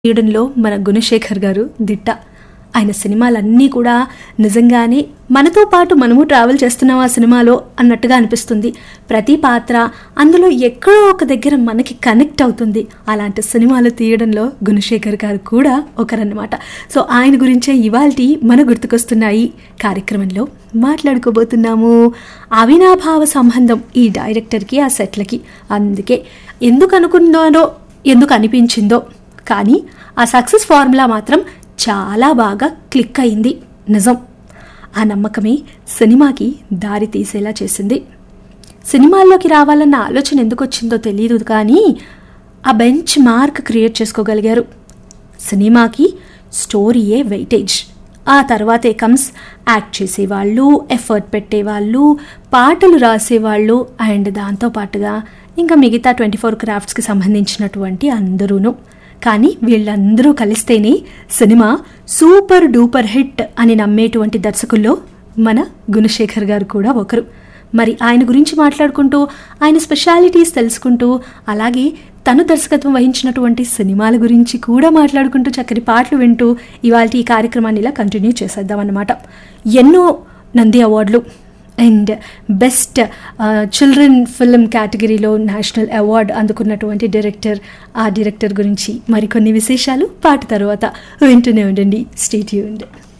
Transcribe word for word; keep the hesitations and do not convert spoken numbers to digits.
తీయడంలో మన గుణశేఖర్ గారు దిట్ట. ఆయన సినిమాలన్నీ కూడా నిజంగానే మనతో పాటు మనము ట్రావెల్ చేస్తున్నాం ఆ సినిమాలో అన్నట్టుగా అనిపిస్తుంది. ప్రతి పాత్ర అందులో ఎక్కడో ఒక దగ్గర మనకి కనెక్ట్ అవుతుంది. అలాంటి సినిమాలు తీయడంలో గుణశేఖర్ గారు కూడా ఒకరన్నమాట. సో ఆయన గురించే ఇవాల్టి మన గుర్తుకొస్తున్నాయి కార్యక్రమంలో మాట్లాడుకోబోతున్నాము. అవినాభావ సంబంధం ఈ డైరెక్టర్కి ఆ సెట్లకి. అందుకే ఎందుకు అనుకున్నానో ఎందుకు అనిపించిందో కానీ ఆ సక్సెస్ ఫార్ములా మాత్రం చాలా బాగా క్లిక్ అయింది. నిజం. ఆ నమ్మకమే సినిమాకి దారి తీసేలా చేసింది. సినిమాల్లోకి రావాలన్న ఆలోచన ఎందుకు వచ్చిందో తెలియదు కానీ ఆ బెంచ్ మార్క్ క్రియేట్ చేసుకోగలిగారు. సినిమాకి స్టోరీయే వెయిటేజ్, ఆ తర్వాతే కమ్స్ యాక్ట్ చేసేవాళ్ళు, ఎఫర్ట్ పెట్టేవాళ్ళు, పాటలు రాసేవాళ్ళు అండ్ దాంతోపాటుగా ఇంకా మిగతా ట్వంటీ ఫోర్ క్రాఫ్ట్స్కి సంబంధించినటువంటి అందరూను. కానీ వీళ్ళందరూ కలిస్తేనే సినిమా సూపర్ డూపర్ హిట్ అని నమ్మేటువంటి దర్శకుల్లో మన గుణశేఖర్ గారు కూడా ఒకరు. మరి ఆయన గురించి మాట్లాడుకుంటూ ఆయన స్పెషాలిటీస్ తెలుసుకుంటూ అలాగే తను దర్శకత్వం వహించినటువంటి సినిమాల గురించి కూడా మాట్లాడుకుంటూ చక్కటి పాటలు వింటూ ఇవాళ ఈ కార్యక్రమాన్ని ఇలా కంటిన్యూ చేసేద్దాం అన్నమాట. ఎన్నో నంది అవార్డులు అండ్ బెస్ట్ చిల్డ్రన్ ఫిల్మ్ కేటగిరీలో నేషనల్ అవార్డు అందుకున్నటువంటి డైరెక్టర్, ఆ డైరెక్టర్ గురించి మరికొన్ని విశేషాలు పాట తర్వాత వింటూనే ఉండండి. Stay tuned.